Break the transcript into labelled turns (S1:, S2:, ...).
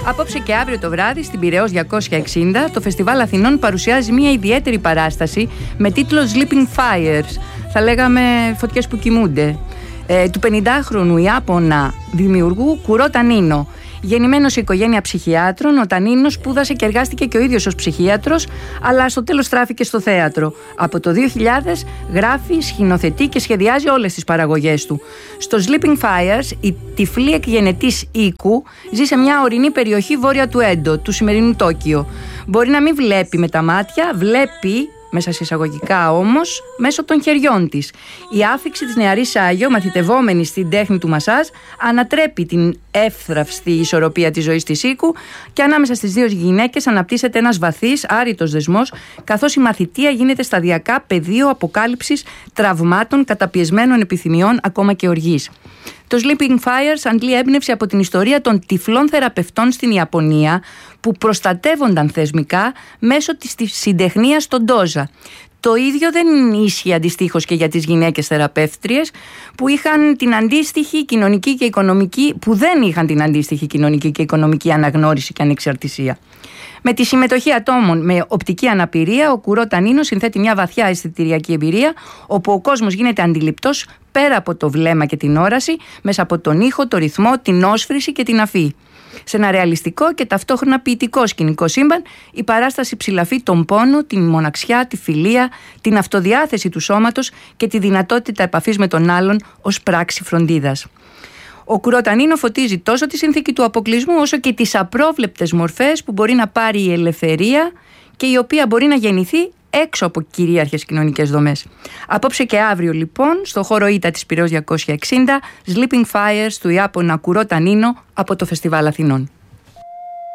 S1: Απόψε και αύριο το βράδυ στην Πειραιώς 260 το Φεστιβάλ Αθηνών παρουσιάζει μια ιδιαίτερη παράσταση με τίτλο Sleeping Fires. Θα λέγαμε φωτιές που κοιμούνται. Του 50χρονου Ιάπωνα δημιουργού Κουρό Τανίνο. Γεννημένος σε οικογένεια ψυχιάτρων, ο Τανίνος σπούδασε και εργάστηκε και ο ίδιος ως ψυχίατρος, αλλά στο τέλος στράφηκε στο θέατρο. Από το 2000 γράφει, σκηνοθετεί και σχεδιάζει όλες τις παραγωγές του. Στο Sleeping Fires, η τυφλή εκγενετής Ίκου ζει σε μια ορεινή περιοχή βόρεια του Έντο, του σημερινού Τόκιο. Μπορεί να μην βλέπει με τα μάτια, βλέπει, μέσα σε εισαγωγικά όμως, μέσω των χεριών της. Η άφιξη της νεαρής Σάγιο, μαθητευόμενη στην τέχνη του μασάζ, ανατρέπει την εύθραυστη ισορροπία της ζωής της Ίκου και ανάμεσα στις δύο γυναίκες αναπτύσσεται ένας βαθύς, άρρητος δεσμός, καθώς η μαθητεία γίνεται σταδιακά πεδίο αποκάλυψης τραυμάτων, καταπιεσμένων επιθυμιών, ακόμα και οργής. Το Sleeping Fires αντλεί έμπνευση από την ιστορία των τυφλών θεραπευτών στην Ιαπωνία που προστατεύονταν θεσμικά μέσω της συντεχνίας στον ντόζα. Το ίδιο δεν ίσχυε αντιστοίχως και για τις γυναίκες θεραπεύτριες που είχαν την αντίστοιχη κοινωνική και οικονομική, που δεν είχαν την αντίστοιχη κοινωνική και οικονομική αναγνώριση και ανεξαρτησία. Με τη συμμετοχή ατόμων με οπτική αναπηρία, ο Κουρό Τανίνο συνθέτει μια βαθιά αισθητηριακή εμπειρία, όπου ο κόσμος γίνεται αντιληπτός πέρα από το βλέμμα και την όραση, μέσα από τον ήχο, το ρυθμό, την όσφρηση και την αφή. Σε ένα ρεαλιστικό και ταυτόχρονα ποιητικό σκηνικό σύμπαν, η παράσταση ψηλαφεί τον πόνο, τη μοναξιά, τη φιλία, την αυτοδιάθεση του σώματος και τη δυνατότητα επαφής με τον άλλον ως πράξη φροντίδας. Ο Κουρό Τανίνο φωτίζει τόσο τη συνθήκη του αποκλεισμού, όσο και τις απρόβλεπτες μορφές που μπορεί να πάρει η ελευθερία και η οποία μπορεί να γεννηθεί έξω από κυρίαρχες κοινωνικές δομές. Απόψε και αύριο λοιπόν, στο χώρο Ήτα της Πειραιώς 260, Sleeping Fires του Ιάπωνα Κουρό Τανίνο από το Φεστιβάλ Αθηνών.